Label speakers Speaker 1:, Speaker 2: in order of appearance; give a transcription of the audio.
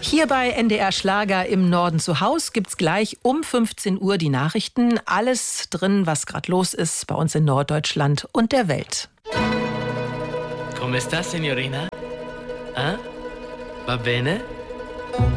Speaker 1: Hier bei NDR Schlager im Norden zu Haus gibt's gleich um 15 Uhr die Nachrichten. Alles drin, was gerade los ist bei uns in Norddeutschland und der Welt.
Speaker 2: Come sta, signorina? Va bene?